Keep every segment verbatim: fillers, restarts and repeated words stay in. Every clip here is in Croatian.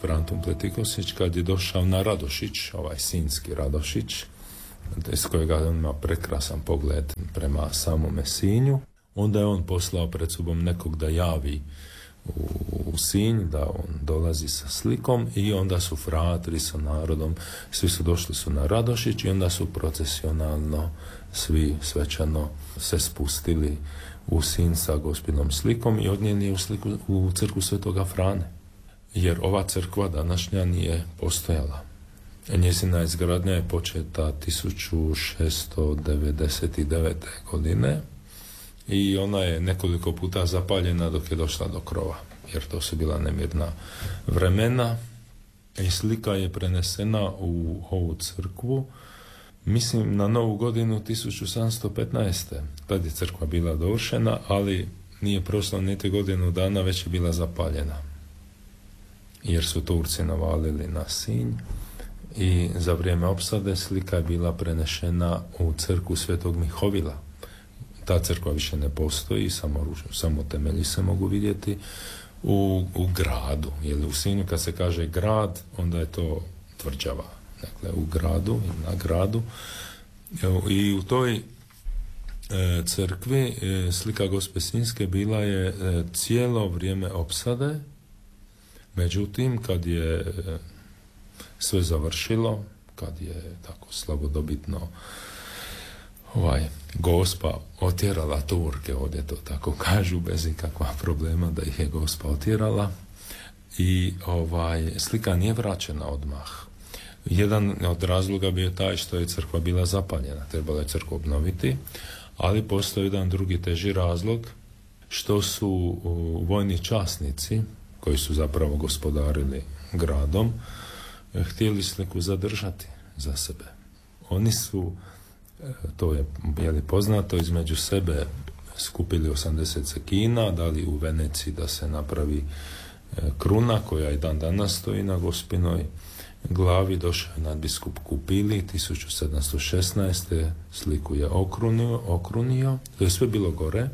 Antun Pletikosić, kad je došao na Radošić, ovaj sinjski Radošić, s kojega on ima prekrasan pogled prema samome Sinju, onda je on poslao pred sobom nekog da javi u, u Sinj, da on dolazi sa slikom, i onda su fratri sa narodom, svi su došli su na Radošić i onda su procesionalno svi svečano se spustili u Sinj sa Gospinom slikom i odnijeli u sliku u crkvu Svetoga Frane. Jer ova crkva današnja nije postojala. Njezina izgradnja je početa tisuću šesto devedeset devete. godine i ona je nekoliko puta zapaljena dok je došla do krova, jer to su bila nemirna vremena, i slika je prenesena u ovu crkvu, mislim na Novu godinu tisuću sedamsto petnaeste. Tad je crkva bila dovršena, ali nije prošlo niti godinu dana, već je bila zapaljena, jer su Turci navalili na Sinj, i za vrijeme opsade slika je bila prenešena u crkvu Svetog Mihovila. Ta crkva više ne postoji, samo, samo temelji se mogu vidjeti u, u gradu. Jer u Sinju kad se kaže grad, onda je to tvrđava. Dakle, u gradu i na gradu. I u toj e, crkvi e, slika Gospe Sinjske bila je e, cijelo vrijeme opsade. Međutim, kad je e, sve završilo, kad je tako slavodobitno ovaj, Gospa otjerala Turke, ovdje to tako kažu, bez ikakva problema da ih je Gospa otjerala, i ovaj, slika nije vraćena odmah. Jedan od razloga bio taj što je crkva bila zapaljena, trebalo je crkvu obnoviti, ali postoji jedan drugi teži razlog, što su uh, vojni časnici, koji su zapravo gospodarili gradom, htjeli sliku zadržati za sebe. Oni su, to je bili poznato, između sebe skupili osamdeset sekina, dali u Veneciji da se napravi kruna koja i dan danas stoji na Gospinoj glavi. Došao je nadbiskup Kupili tisuću sedamsto šesnaeste. sliku je okrunio, okrunio. To je sve bilo gore.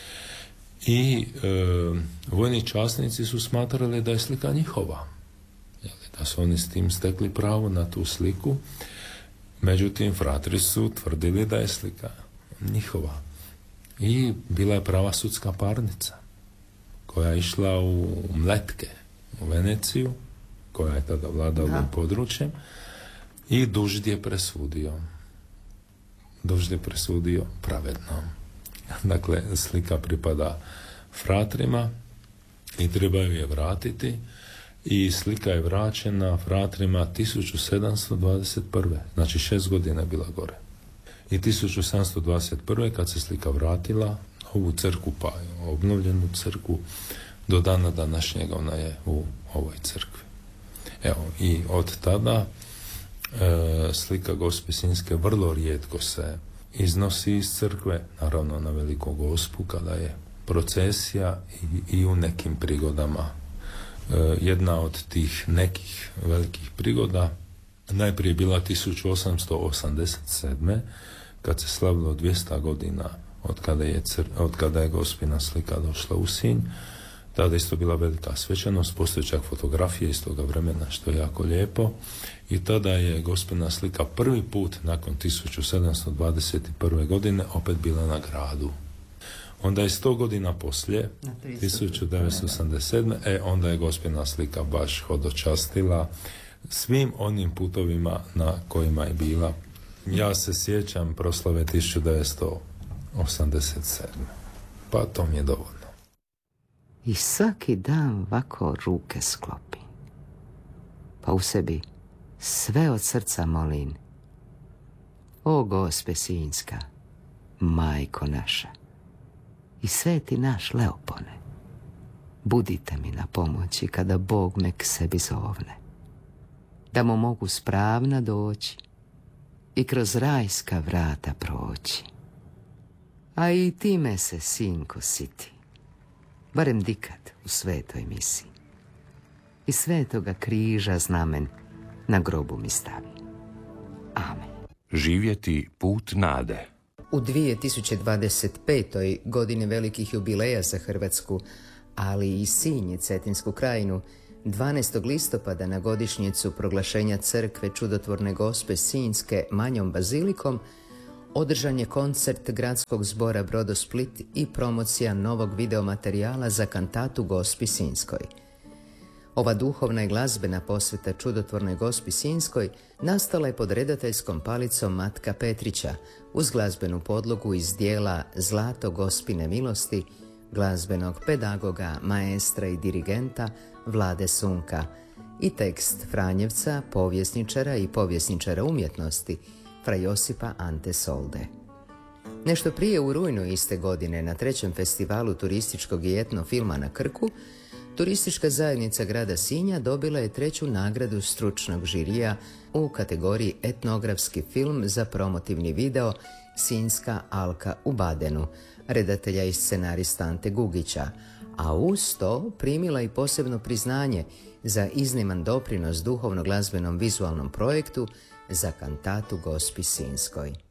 I e, vojni časnici su smatrali da je slika njihova, da su oni s tim stekli pravo na tu sliku. Međutim, fratri su tvrdili da je slika njihova. I bila je prava sudska parnica koja je išla u Mletke, u Veneciju, koja je tada vladala ovim područjem, i Dužd je presudio. Dužd je presudio pravedno. Dakle, slika pripada fratrima i trebaju je vratiti, i slika je vraćena fratrima tisuću sedamsto dvadeset prve. Znači šest godina je bila gore. I tisuću sedamsto dvadeset prve kad se slika vratila ovu crkvu, pa obnovljenu crkvu, do dana današnjega ona je u ovoj crkvi. Evo, i od tada e, slika Gospe Sinjske vrlo rijetko se iznosi iz crkve, naravno na Veliku Gospu kada je procesija, i, i u nekim prigodama. E, jedna od tih nekih velikih prigoda najprije je bila tisuću osamsto osamdeset sedme. kad se slavilo dvjesto godina od kada je, cr, od kada je Gospina slika došla u Sinj. Tada isto bila velika svečanost, postoji čak fotografije iz toga vremena, što je jako lijepo. I tada je Gospina slika prvi put nakon tisuću sedamsto dvadeset prve. godine opet bila na gradu. Onda je sto godina poslije, tisuću devetsto osamdeset sedme. e, onda je Gospina slika baš hodočastila svim onim putovima na kojima je bila. Ja se sjećam proslave tisuću devetsto osamdeset sedme. Pa to mi je dovoljno. I svaki dan ovako ruke sklopim, pa u sebi sve od srca molim: o Gospe Sinjska, majko naša i sveti naš Leopone, budite mi na pomoći kada Bog me k sebi zovne, da mu mogu spravna doći i kroz rajska vrata proći. A i time se, sinko, siti, barem dikad u svetoj misi, i svetoga križa znamen na grobu mi stavi. Amen. Živjeti put nade. U dvije tisuće dvadeset petoj. godini velikih jubileja za Hrvatsku, ali i Sinj i Cetinsku krajinu, dvanaestog listopada na godišnjicu proglašenja crkve Čudotvorne Gospe Sinjske manjom bazilikom održan je koncert Gradskog zbora Brodosplit i promocija novog videomaterijala za kantatu Gospi Sinjskoj. Ova duhovna i glazbena posveta Čudotvornoj Gospi Sinjskoj nastala je pod redateljskom palicom Matka Petrića uz glazbenu podlogu iz dijela Zlato Gospine milosti glazbenog pedagoga, maestra i dirigenta Vlade Sunka i tekst Franjevca, povjesničara i povjesničara umjetnosti fra Josipa Ante Solde. Nešto prije u rujnu iste godine na trećem festivalu turističkog i etno filma na Krku, Turistička zajednica grada Sinja dobila je treću nagradu stručnog žirija u kategoriji etnografski film za promotivni video Sinjska alka u Badenu, redatelja i scenarista Ante Gugića, a uz to primila i posebno priznanje za izniman doprinos duhovno-glazbenom vizualnom projektu za kantatu Gospi Sinjskoj.